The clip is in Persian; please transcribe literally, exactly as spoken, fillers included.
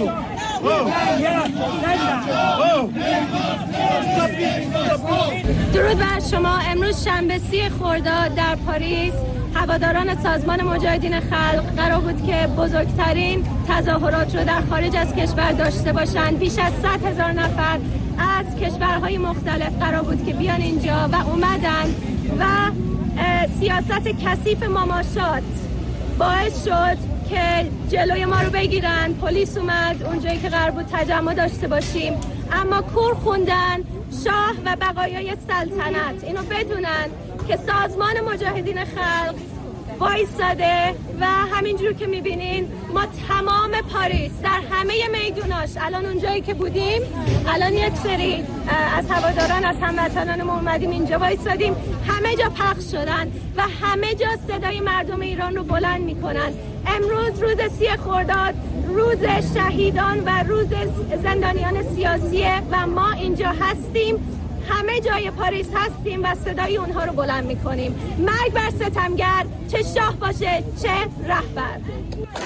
درود بر شما. امروز شنبه سی خرداد در پاریس هواداران سازمان مجاهدین خلق قرار بود که بزرگترین تظاهرات رو در خارج از کشور داشته باشند. بیش از صد هزار نفر از کشورهای مختلف قرار بود که بیان اینجا و اومدن و سیاست کثیف مماشات باعث شد که جلوی ما رو بگیرن. پلیس اومد اونجایی که قرار بود تجمع داشته باشیم، اما کور خوندن شاه و بقایای سلطنت. اینو بدونن که سازمان مجاهدین خلق وایساده و همینجور که میبینین ما تمام پاریس در همه میدوناش الان اونجایی که بودیم، الان یک سری از هواداران از هموطنان ما اومدیم اینجا وایسادیم، همه جا پخش شدن و همه جا صدای مردم ایران رو بلند میکنن. امروز روز سی خرداد، روز شهیدان و روز زندانیان سیاسیه و ما اینجا هستیم، همه جای پاریس هستیم و صدای اونها رو بلند میکنیم. مرگ بر ستمگر، چه شاه باشه چه رهبر.